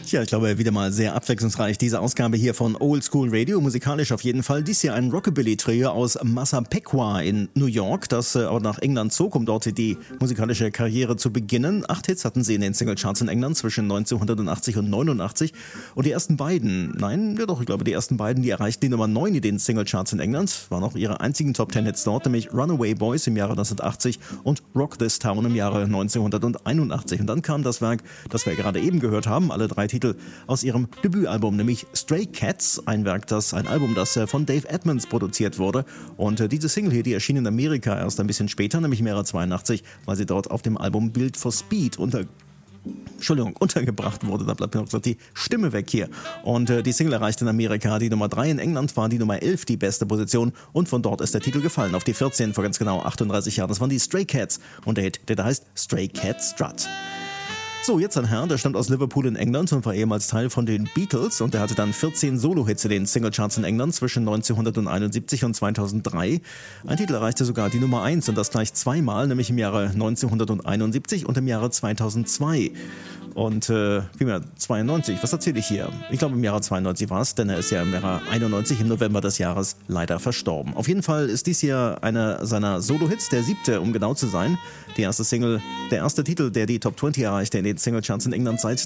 Ja, ich glaube, wieder mal sehr abwechslungsreich diese Ausgabe hier von Old School Radio. Musikalisch auf jeden Fall. Dies hier ein Rockabilly-Trio aus Massapequa in New York, das aber nach England zog, um dort die musikalische Karriere zu beginnen. 8 Hits hatten sie in den Singlecharts in England zwischen 1980 und 89. Und die ersten beiden, die ersten beiden, die erreichten die Nummer 9 in den Singlecharts in England, waren auch ihre einzigen Top 10 Hits dort, nämlich Runaway Boys im Jahre 1980 und Rock This Town im Jahre 1981. Und dann kam das Werk, das wir gerade eben gehört haben, alle 3 Titel aus ihrem Debütalbum, nämlich Stray Cats, ein Album, das von Dave Edmunds produziert wurde. Und diese Single hier, die erschien in Amerika erst ein bisschen später, nämlich im Jahre 82, weil sie dort auf dem Album Built for Speed untergebracht wurde. Da bleibt mir noch gesagt die Stimme weg hier. Und die Single erreichte in Amerika die Nummer 3, in England war die Nummer 11 die beste Position und von dort ist der Titel gefallen auf die 14 vor ganz genau 38 Jahren. Das waren die Stray Cats und der Hit, der da heißt Stray Cat Strut. So, jetzt ein Herr, der stammt aus Liverpool in England und war ehemals Teil von den Beatles und der hatte dann 14 Solo-Hits in den Singlecharts in England zwischen 1971 und 2003. Ein Titel erreichte sogar die Nummer 1 und das gleich zweimal, nämlich im Jahre 1971 und im Jahre 2002. Und 92, was erzähle ich hier? Ich glaube im Jahre 92 war es, denn er ist ja im Jahre 91 im November des Jahres leider verstorben. Auf jeden Fall ist dies hier einer seiner Solo-Hits, der 7., um genau zu sein. Die erste Single, der erste Titel, der die Top 20 erreichte in den Singlecharts in England seit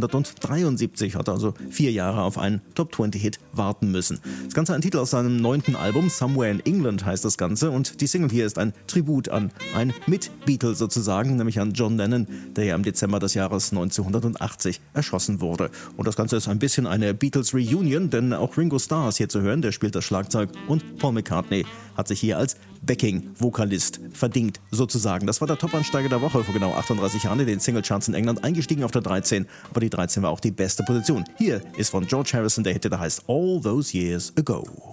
1973, hat also 4 Jahre auf einen Top 20-Hit warten müssen. Das Ganze ein Titel aus seinem 9. Album, Somewhere in England heißt das Ganze und die Single hier ist ein Tribut an ein Mit-Beatle sozusagen, nämlich an John Lennon, der ja im Dezember des Jahres 1980 erschossen wurde. Und das Ganze ist ein bisschen eine Beatles-Reunion, denn auch Ringo Starr ist hier zu hören, der spielt das Schlagzeug und Paul McCartney hat sich hier als Backing-Vokalist verdingt sozusagen. Das war der Top-Ansteiger der Woche vor genau 38 Jahren in den Singlecharts in England, eingestiegen auf der 13, aber die 13 war auch die beste Position. Hier ist von George Harrison der Hit, der heißt All Those Years Ago.